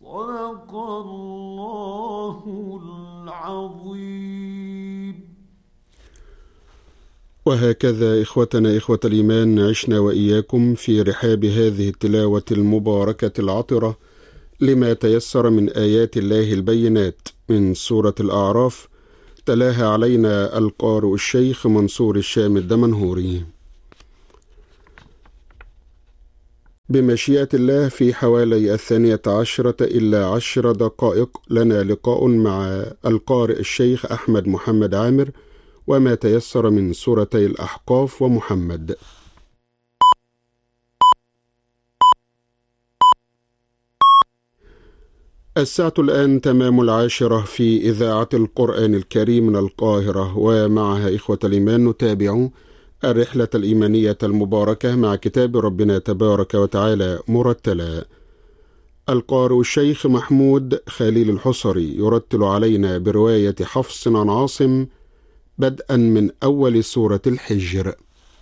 صدق الله العظيم. وهكذا إخوتنا إخوة الإيمان عشنا وإياكم في رحاب هذه التلاوة المباركة العطرة لما تيسر من آيات الله البينات من سورة الأعراف، تلاها علينا القارئ الشيخ منصور الشام الدمنهوري. بمشيئة الله في حوالي 12 إلا 10 دقائق لنا لقاء مع القارئ الشيخ أحمد محمد عامر وما تيسر من سورتي الأحقاف ومحمد. الساعة الآن تمام 10 في إذاعة القرآن الكريم من القاهرة، ومعها إخوة الإيمان نتابع الرحلة الإيمانية المباركة مع كتاب ربنا تبارك وتعالى مرتلا. القارئ الشيخ محمود خليل الحصري يرتل علينا برواية حفص عن عاصم بدءا من أول سورة الحجر.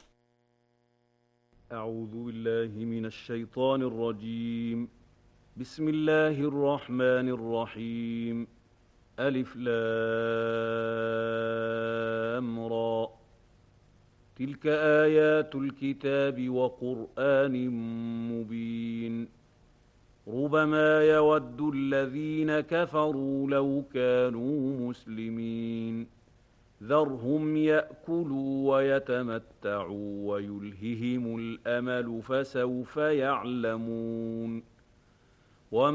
أعوذ بالله من الشيطان الرجيم. بسم الله الرحمن الرحيم. ألف لام را. تلك آيات الكتاب وقرآن مبين. ربما يود الذين كفروا لو كانوا مسلمين. ذرهم يأكلوا ويتمتعوا ويلههم الأمل فسوف يعلمون.